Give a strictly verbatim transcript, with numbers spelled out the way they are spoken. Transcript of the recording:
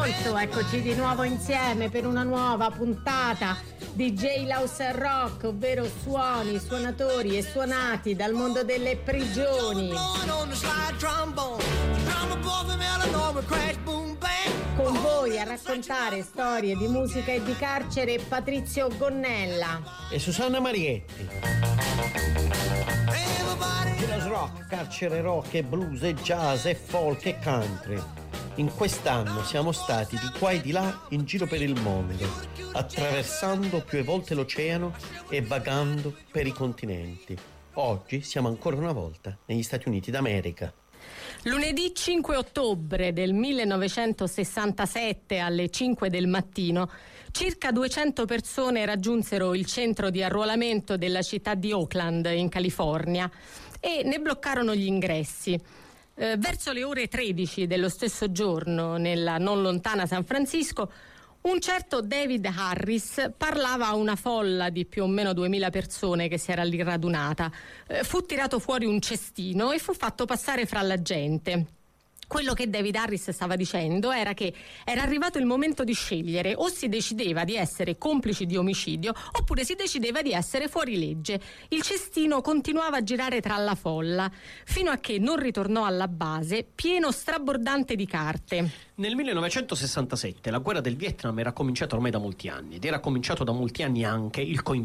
molto, eccoci di nuovo insieme per una nuova puntata di Jailhouse Rock, ovvero suoni, suonatori e suonati dal mondo delle prigioni. Con voi a raccontare storie di musica e di carcere Patrizio Gonnella e Susanna Marietti. Jailhouse Rock, carcere rock e blues e jazz e folk e country. In quest'anno siamo stati di qua e di là in giro per il mondo, attraversando più volte l'oceano e vagando per i continenti. Oggi siamo ancora una volta negli Stati Uniti d'America. Lunedì cinque ottobre del millenovecentosessantasette alle cinque del mattino, circa duecento persone raggiunsero il centro di arruolamento della città di Oakland, in California, e ne bloccarono gli ingressi. Eh, verso le ore tredici dello stesso giorno, nella non lontana San Francisco, un certo David Harris parlava a una folla di più o meno duemila persone che si era lì radunata. Eh, fu tirato fuori un cestino e fu fatto passare fra la gente. Quello che David Harris stava dicendo era che era arrivato il momento di scegliere: o si decideva di essere complici di omicidio oppure si decideva di essere fuori legge. Il cestino continuava a girare tra la folla fino a che non ritornò alla base pieno strabordante di carte. Nel millenovecentosessantasette la guerra del Vietnam era cominciata ormai da molti anni ed era cominciato da molti anni anche il coinvolgimento